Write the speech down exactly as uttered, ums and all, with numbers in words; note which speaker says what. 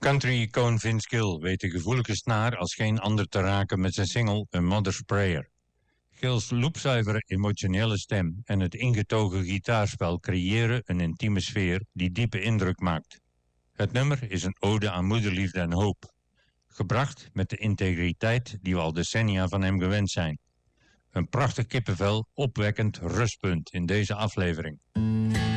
Speaker 1: Country-icoon Vince Gill weet de gevoelige snaar als geen ander te raken met zijn single A Mother's Prayer. Gill's loepzuivere emotionele stem en het ingetogen gitaarspel creëren een intieme sfeer die diepe indruk maakt. Het nummer is een ode aan moederliefde en hoop, gebracht met de integriteit die we al decennia van hem gewend zijn. Een prachtig kippenvel, opwekkend rustpunt in deze aflevering.